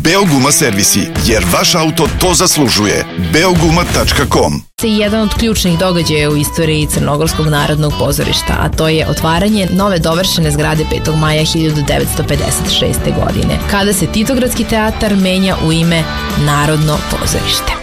Beoguma servisi, jer vaš auto to zaslužuje. Beoguma.com. Jedan od ključnih događaja u istoriji Crnogorskog narodnog pozorišta, a to je otvaranje nove dovršene zgrade 5. maja 1956. godine, kada se Titogradski teatar menja u ime Narodno pozorište.